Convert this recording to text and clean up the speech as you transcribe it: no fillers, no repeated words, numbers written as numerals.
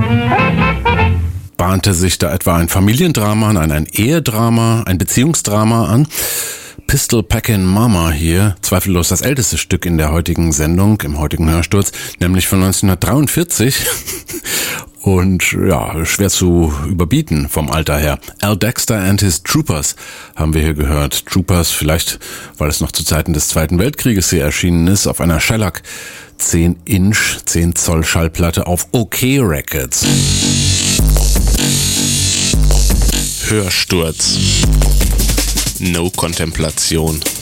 Bahnte sich da etwa ein Familiendrama, ein Ehedrama, ein Beziehungsdrama an? Pistol Packin' Mama hier, zweifellos das älteste Stück in der heutigen Sendung, im heutigen Hörsturz, nämlich von 1943. Und ja, schwer zu überbieten vom Alter her. Al Dexter and his Troopers haben wir hier gehört. Troopers, vielleicht, weil es noch zu Zeiten des Zweiten Weltkrieges hier erschienen ist, auf einer Shellac 10 Zoll Schallplatte auf OK Records. Hörsturz. No Kontemplation.